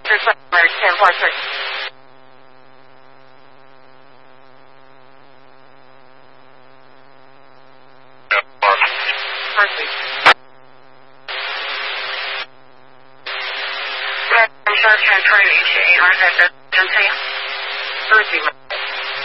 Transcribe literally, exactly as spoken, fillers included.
ten four six. First week. I'm sure ten twenty eight eight hundred agency. First week.